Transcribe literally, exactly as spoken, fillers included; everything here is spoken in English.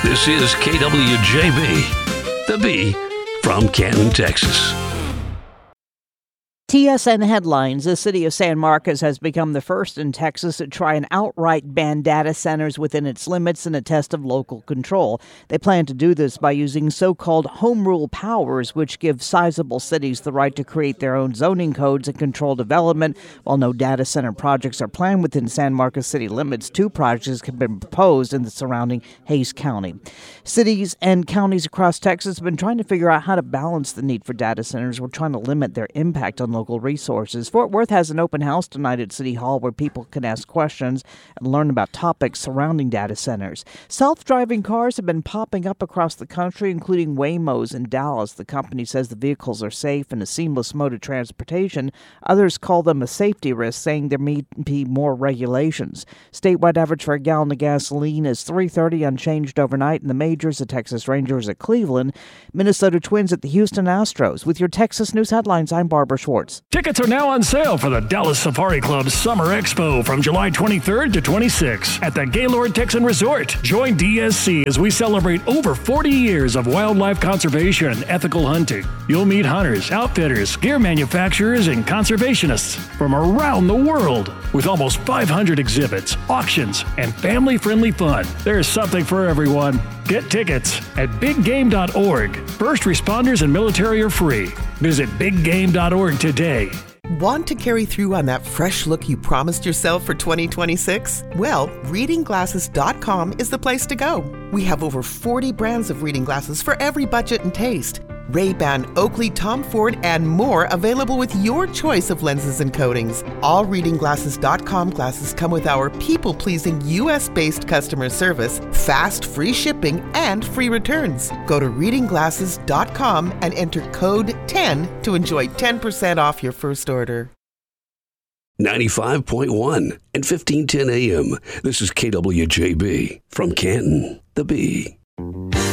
This is K W J B, the B from Canton, Texas. T S N headlines. The city of San Marcos has become the first in Texas to try and outright ban data centers within its limits in a test of local control. They plan to do this by using so-called home rule powers, which give sizable cities the right to create their own zoning codes and control development. While no data center projects are planned within San Marcos city limits, two projects have been proposed in the surrounding Hays County. Cities and counties across Texas have been trying to figure out how to balance the need for data centers while trying to limit their impact on local resources. Fort Worth has an open house tonight at City Hall where people can ask questions and learn about topics surrounding data centers. Self-driving cars have been popping up across the country, including Waymo's in Dallas. The company says the vehicles are safe and a seamless mode of transportation. Others call them a safety risk, saying there may be more regulations. Statewide average for a gallon of gasoline is three thirty, unchanged overnight. In the majors, the Texas Rangers at Cleveland, Minnesota Twins at the Houston Astros. With your Texas News headlines, I'm Barbara Schwartz. Tickets are now on sale for the Dallas Safari Club Summer Expo from July twenty-third to twenty-sixth at the Gaylord Texan Resort. Join D S C as we celebrate over forty years of wildlife conservation and ethical hunting. You'll meet hunters, outfitters, gear manufacturers, and conservationists from around the world. With almost five hundred exhibits, auctions, and family-friendly fun, there's something for everyone. Get tickets at big game dot org. First responders and military are free. Visit big game dot org today. Want to carry through on that fresh look you promised yourself for twenty twenty-six? Well, reading glasses dot com is the place to go. We have over forty brands of reading glasses for every budget and taste. Ray-Ban, Oakley, Tom Ford, and more available with your choice of lenses and coatings. All reading glasses dot com glasses come with our people-pleasing U S-based customer service, fast free shipping, and free returns. Go to reading glasses dot com and enter code ten to enjoy ten percent off your first order. ninety-five point one and fifteen ten A M. This is K W J B from Canton, the B.